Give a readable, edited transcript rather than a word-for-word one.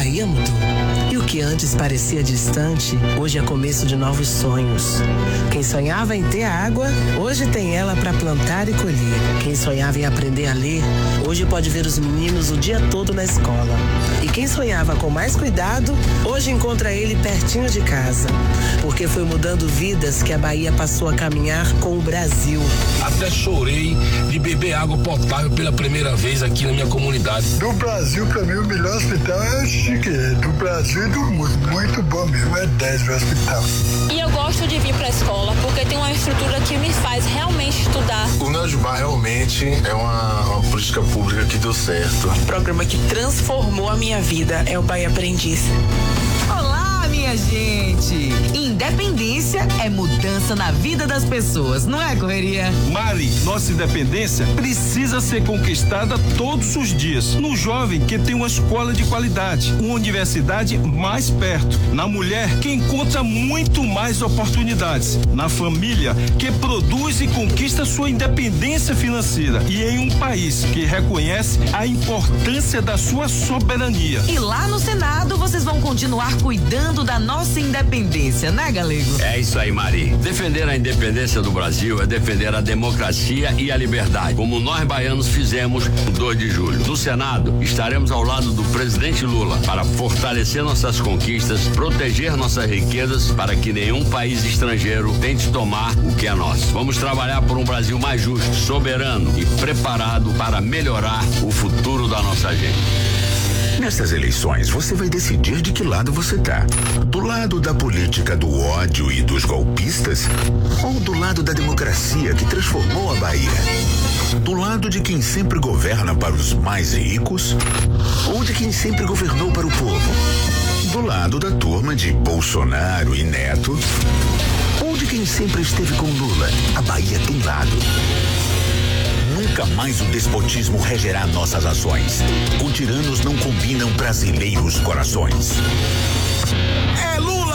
Bahia mudou. E o que antes parecia distante, hoje é começo de novos sonhos. Quem sonhava em ter água, hoje tem ela para plantar e colher. Quem sonhava em aprender a ler, hoje pode ver os meninos o dia todo na escola. E quem sonhava com mais cuidado, hoje encontra ele pertinho de casa. Porque foi mudando vidas que a Bahia passou a caminhar com o Brasil. Até chorei de beber água potável pela primeira vez aqui na minha comunidade. Do Brasil, pra mim, o melhor hospital é o Chiqueiro. Do Brasil e do mundo. Muito bom mesmo. É 10 o hospital. E eu gosto de vir pra escola porque tem uma estrutura que me faz realmente estudar. O Neojubá realmente é uma política pública que deu certo. O programa que transformou a minha vida é o Bahia Aprendiz. Olá, minha gente! Independência é mudança na vida das pessoas, não é, Correria? Mari, nossa independência precisa ser conquistada todos os dias. No jovem que tem uma escola de qualidade, uma universidade mais perto. Na mulher que encontra muito mais oportunidades. Na família que produz e conquista sua independência financeira. E em um país que reconhece a importância da sua soberania. E lá no Senado vocês vão continuar cuidando da nossa independência, né, Galego? É isso aí, Mari. Defender a independência do Brasil é defender a democracia e a liberdade, como nós baianos fizemos no 2 de julho. No Senado, estaremos ao lado do presidente Lula para fortalecer nossas conquistas, proteger nossas riquezas para que nenhum país estrangeiro tente tomar o que é nosso. Vamos trabalhar por um Brasil mais justo, soberano e preparado para melhorar o futuro da nossa gente. Nessas eleições, você vai decidir de que lado você tá. Do lado da política do ódio e dos golpistas? Ou do lado da democracia que transformou a Bahia? Do lado de quem sempre governa para os mais ricos? Ou de quem sempre governou para o povo? Do lado da turma de Bolsonaro e Neto? Ou de quem sempre esteve com Lula? A Bahia tem lado. Nunca mais o despotismo regerá nossas ações. Com tiranos não combinam brasileiros corações. É Lula!